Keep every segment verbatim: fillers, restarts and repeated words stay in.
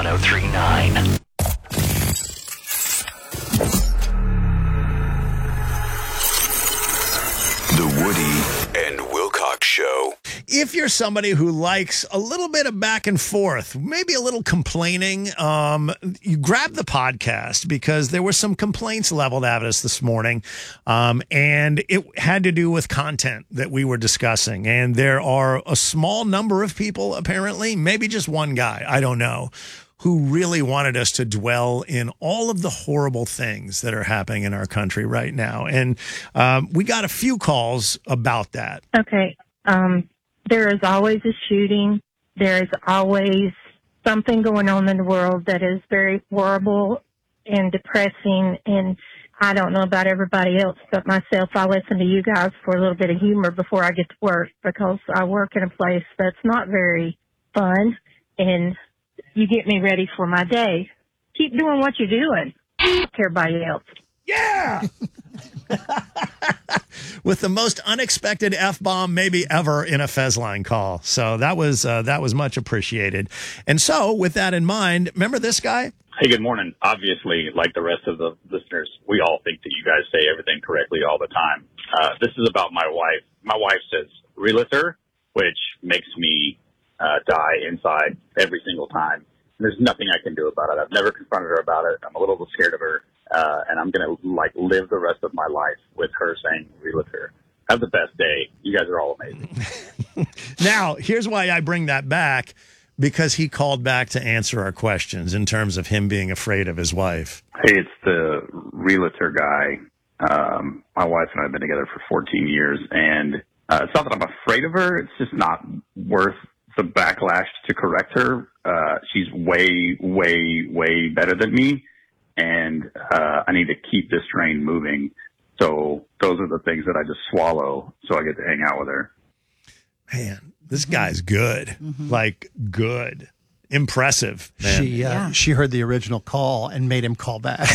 oh three point nine. The Woody and Wilcox Show. If you're somebody who likes a little bit of back and forth, maybe a little complaining, um, you grab the podcast because there were some complaints leveled at us this morning, um, and it had to do with content that we were discussing. And there are a small number of people, apparently, maybe just one guy, I don't know, who really wanted us to dwell in all of the horrible things that are happening in our country right now. And um, we got a few calls about that. Okay. Um, there is always a shooting. There is always something going on in the world that is very horrible and depressing. And I don't know about everybody else, but myself, I listen to you guys for a little bit of humor before I get to work because I work in a place that's not very fun. And you get me ready for my day. Keep doing what you're doing. Fuck everybody else. Yeah! With the most unexpected F-bomb maybe ever in a Fezline call. So that was uh, that was much appreciated. And so with that in mind, remember this guy? Hey, good morning. Obviously, like the rest of the listeners, we all think that you guys say everything correctly all the time. Uh, this is about my wife. My wife says realtor, which makes me uh, die inside every single time. There's nothing I can do about it. I've never confronted her about it. I'm a little scared of her. Uh, and I'm going to like live the rest of my life with her saying realtor. Have the best day. You guys are all amazing. Now, here's why I bring that back, because he called back to answer our questions in terms of him being afraid of his wife. Hey, it's the realtor guy. Um, my wife and I have been together for fourteen years, and uh, it's not that I'm afraid of her. It's just not worth the backlash to correct her. Uh, she's way, way, way better than me. And uh, I need to keep this train moving. So those are the things that I just swallow so I get to hang out with her. Man, this guy's good. Mm-hmm. Like, good. Impressive. Man. She, uh, yeah. she heard the original call and made him call back.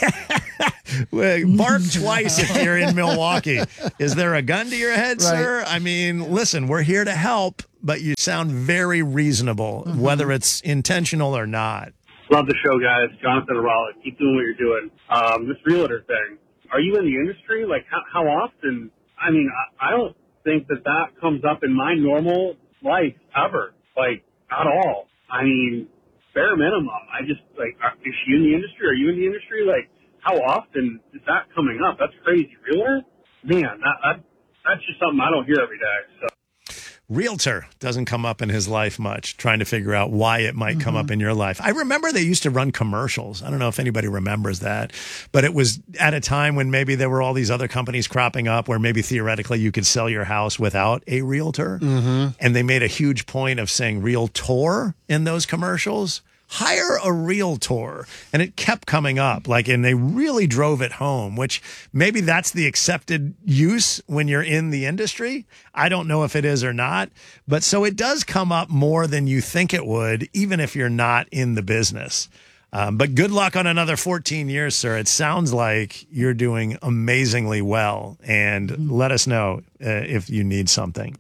Bark twice if you're in Milwaukee. Is there a gun to your head, right. sir? I mean, listen, we're here to help, but you sound very reasonable, mm-hmm. whether it's intentional or not. Love the show, guys. Jonathan Raleigh. Keep doing what you're doing. Um, this realtor thing. Are you in the industry? Like, how, how often? I mean, I, I don't think that that comes up in my normal life ever. Like, at all. I mean, bare minimum. I just, like, are, is she in the industry? Are you in the industry? Like, how often is that coming up? That's crazy. Realtor? Man, that, that that's just something I don't hear every day, so. Realtor doesn't come up in his life much, trying to figure out why it might come mm-hmm. up in your life. I remember they used to run commercials. I don't know if anybody remembers that, but it was at a time when maybe there were all these other companies cropping up where maybe theoretically you could sell your house without a realtor. Mm-hmm. And they made a huge point of saying realtor in those commercials. Hire a realtor. And it kept coming up, like, and they really drove it home, which maybe that's the accepted use when you're in the industry. I don't know if it is or not, but so it does come up more than you think it would, even if you're not in the business. Um, but good luck on another fourteen years, sir. It sounds like you're doing amazingly well, and mm-hmm. let us know uh, if you need something.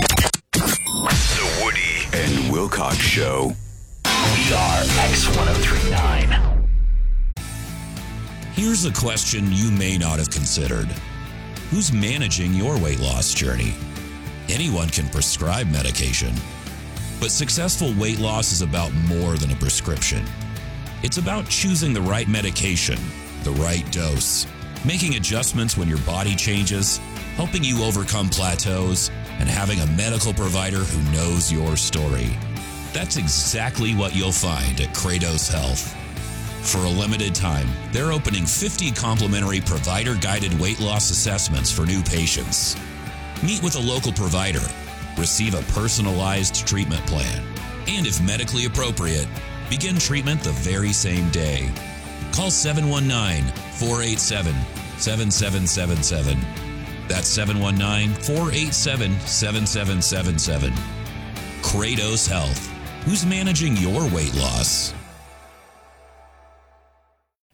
The Woody and Wilcox Show. We are X ten thirty-nine. Here's a question you may not have considered. Who's managing your weight loss journey? Anyone can prescribe medication, but successful weight loss is about more than a prescription. It's about choosing the right medication, the right dose, making adjustments when your body changes, helping you overcome plateaus, and having a medical provider who knows your story. That's exactly what you'll find at Kratos Health. For a limited time, they're opening fifty complimentary provider-guided weight loss assessments for new patients. Meet with a local provider, receive a personalized treatment plan, and if medically appropriate, begin treatment the very same day. Call seven one nine, four eight seven, seven seven seven seven. That's seven one nine, four eight seven, seven seven seven seven. Kratos Health. Who's managing your weight loss?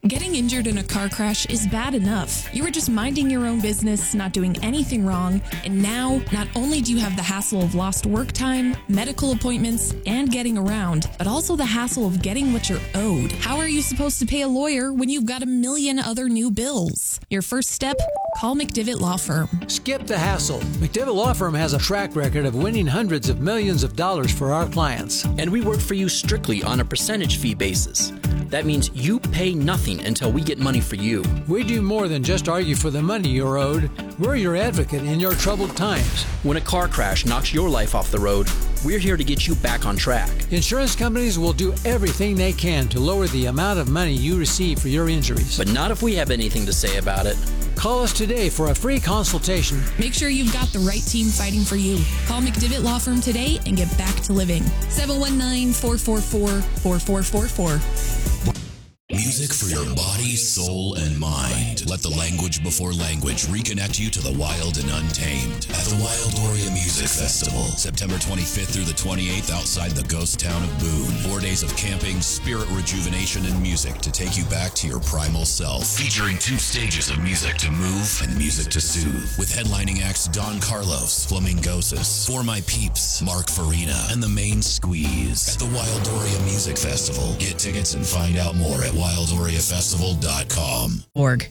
Getting injured in a car crash is bad enough. You were just minding your own business, not doing anything wrong, and now not only do you have the hassle of lost work time, medical appointments, and getting around, but also the hassle of getting what you're owed. How are you supposed to pay a lawyer when you've got a million other new bills? Your first step? Call McDivitt Law Firm. Skip the hassle. McDivitt Law Firm has a track record of winning hundreds of millions of dollars for our clients. And we work for you strictly on a percentage fee basis. That means you pay nothing until we get money for you. We do more than just argue for the money you're owed. We're your advocate in your troubled times. When a car crash knocks your life off the road, we're here to get you back on track. Insurance companies will do everything they can to lower the amount of money you receive for your injuries. But not if we have anything to say about it. Call us today for a free consultation. Make sure you've got the right team fighting for you. Call McDivitt Law Firm today and get back to living. seven one nine, four four four, four four four four. Music for your body, soul, and mind. Let the language before language reconnect you to the wild and untamed at the Wildoria Music Festival, September twenty-fifth through the twenty-eighth outside the ghost town of Boone. Four days of camping, spirit rejuvenation, and music to take you back to your primal self. Featuring two stages of music to move and music to soothe. With headlining acts Don Carlos, Flamingosis, For My Peeps, Mark Farina, and The Main Squeeze. At the Wildoria Music Festival. Get tickets and find out more at wildoria festival dot com. Org.